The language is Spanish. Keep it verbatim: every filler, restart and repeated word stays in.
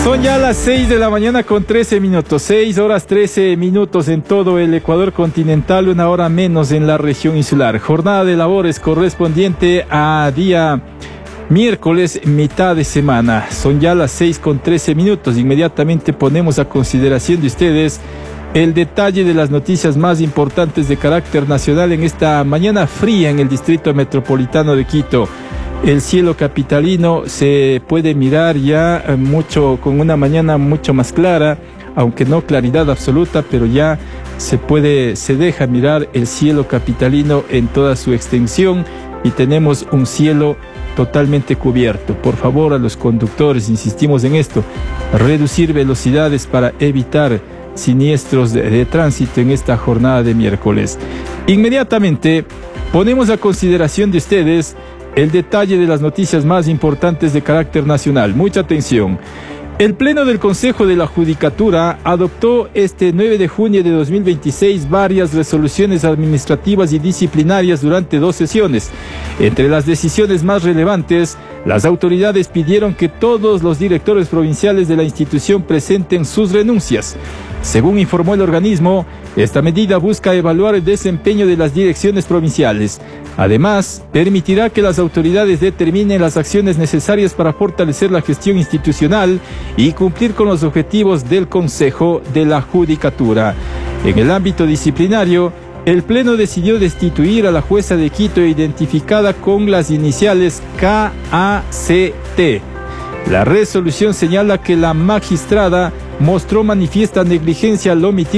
Son ya las seis de la mañana con trece minutos, seis horas trece minutos en todo el Ecuador continental, una hora menos en la región insular. Jornada de labores correspondiente a día miércoles, mitad de semana. Son ya las seis con trece minutos. Inmediatamente ponemos a consideración de ustedes el detalle de las noticias más importantes de carácter nacional en esta mañana fría en el distrito metropolitano de Quito. El cielo capitalino se puede mirar ya mucho, con una mañana mucho más clara, aunque no claridad absoluta, pero ya se puede, se deja mirar el cielo capitalino en toda su extensión y tenemos un cielo totalmente cubierto. Por favor, a los conductores, insistimos en esto, reducir velocidades para evitar siniestros de, de tránsito en esta jornada de miércoles. Inmediatamente ponemos a consideración de ustedes el detalle de las noticias más importantes de carácter nacional. Mucha atención. El Pleno del Consejo de la Judicatura adoptó este nueve de junio de dos mil veintiséis varias resoluciones administrativas y disciplinarias durante dos sesiones. Entre las decisiones más relevantes, las autoridades pidieron que todos los directores provinciales de la institución presenten sus renuncias. Según informó el organismo, esta medida busca evaluar el desempeño de las direcciones provinciales. Además, permitirá que las autoridades determinen las acciones necesarias para fortalecer la gestión institucional y cumplir con los objetivos del Consejo de la Judicatura. En el ámbito disciplinario, el Pleno decidió destituir a la jueza de Quito identificada con las iniciales K A C T. La resolución señala que la magistrada mostró manifiesta negligencia al omitir